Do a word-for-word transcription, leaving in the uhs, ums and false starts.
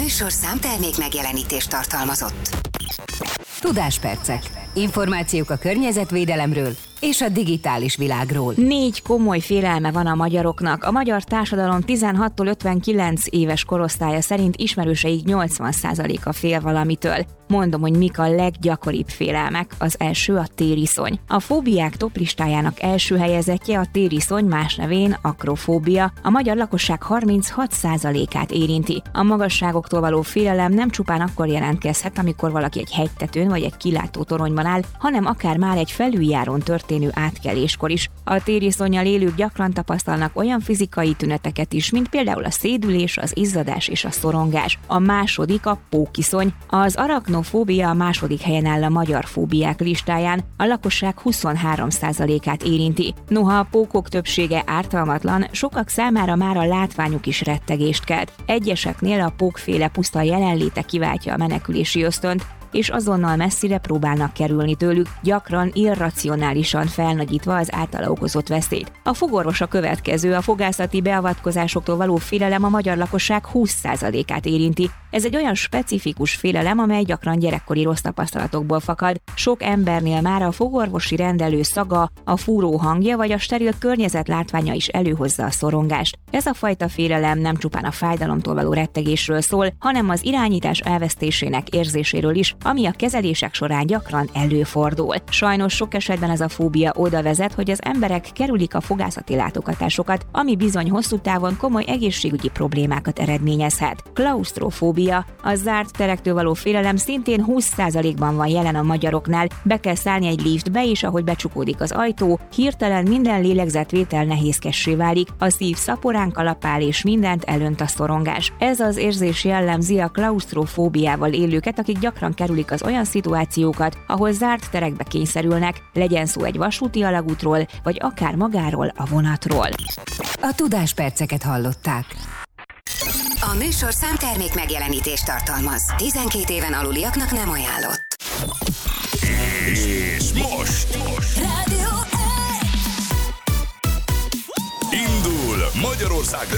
műsor számtermék megjelenítést tartalmazott. Tudáspercek. Információk a környezetvédelemről és a digitális világról. Négy komoly félelme van a magyaroknak. A magyar társadalom tizenhattól ötvenkilenc éves korosztálya szerint ismerőseik nyolcvan százaléka fél valamitől. Mondom, hogy mik a leggyakoribb félelmek. Az első a tériszony. A fóbiák toplistájának első helyezettje a tériszony, más nevén akrofóbia. A magyar lakosság harminchat százalékát érinti. A magasságoktól való félelem nem csupán akkor jelentkezhet, amikor valaki egy hegytetőn vagy egy kilátótoronyban áll, hanem akár már egy felüljáron történő átkeléskor is. A tériszonnyal élők gyakran tapasztalnak olyan fizikai tüneteket is, mint például a szédülés, az izzadás és a szorongás. A második a pókiszony. Az arachnofóbia a második helyen áll a magyar fóbiák listáján, a lakosság huszonhárom százalékát érinti. Noha a pókok többsége ártalmatlan, sokak számára már a látványuk is rettegést kelt. Egyeseknél a pókféle puszta jelenléte kiváltja a menekülési ösztönt, és azonnal messzire próbálnak kerülni tőlük, gyakran irracionálisan felnagyítva az általa okozott veszélyt. A fogorvos a következő, a fogászati beavatkozásoktól való félelem a magyar lakosság húsz százalékát érinti. Ez egy olyan specifikus félelem, amely gyakran gyerekkori rossz tapasztalatokból fakad. Sok embernél már a fogorvosi rendelő szaga, a fúró hangja vagy a steril környezet látványa is előhozza a szorongást. Ez a fajta félelem nem csupán a fájdalomtól való rettegésről szól, hanem az irányítás elvesztésének érzéséről is, ami a kezelések során gyakran előfordul. Sajnos sok esetben ez a fóbia oda vezet, hogy az emberek kerülik a fogászati látogatásokat, ami bizony hosszú távon komoly egészségügyi problémákat eredményezhet. Klausztrofóbia. A zárt terektől való félelem szintén húsz százalékban van jelen a magyaroknál. Be kell szállni egy liftbe, és ahogy becsukódik az ajtó, hirtelen minden lélegzetvétel nehézkessé válik, a szív szaporán kalapál és mindent elönt a szorongás. Ez az érzés jellemzi a klausztrofóbiával élőket, akik gyakran kerülik az olyan szituációkat, ahol zárt terekbe kényszerülnek, legyen szó egy vasúti alagútról, vagy akár magáról a vonatról. A tudásperceket hallották. A műsor számtermék megjelenítést tartalmaz. tizenkét éven aluliaknak nem ajánlott. És most, most. Rádió indul Magyarország